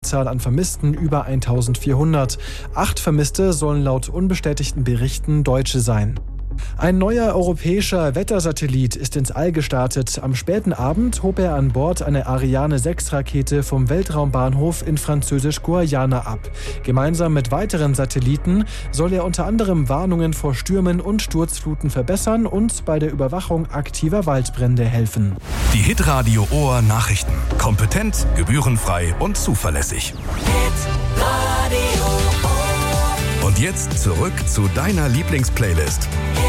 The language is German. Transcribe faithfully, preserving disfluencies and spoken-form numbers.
Zahl an Vermissten über eintausendvierhundert. Acht Vermisste sollen laut unbestätigten Berichten Deutsche sein. Ein neuer europäischer Wettersatellit ist ins All gestartet. Am späten Abend hob er an Bord eine Ariane sechs Rakete vom Weltraumbahnhof in Französisch-Guayana ab. Gemeinsam mit weiteren Satelliten soll er unter anderem Warnungen vor Stürmen und Sturzfluten verbessern und bei der Überwachung aktiver Waldbrände helfen. Die Hitradio Ohr Nachrichten. Kompetent, gebührenfrei und zuverlässig. Hitradio Ohr. Und jetzt zurück zu deiner Lieblingsplaylist.